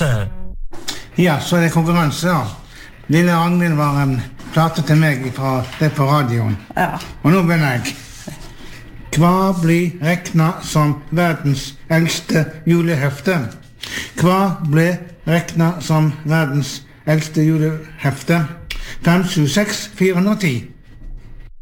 konkurranse. Ja, så er det konkurranse da. Lille Ragnhild var en plate til meg fra det på radioen. Ja. Og nå begynner jeg. Hva blir regnet som verdens eldste julehefte? Hva ble regnet som verdens eldste julehefte? 5, 7, 6, 410.